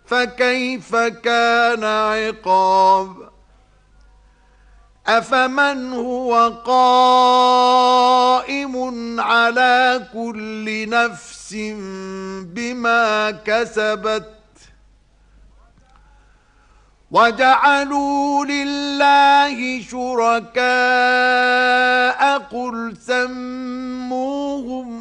فكيف كان عقاب أفمن هو قائم على كل نفس بما كسبت وجعلوا لله شركاء قل سموهم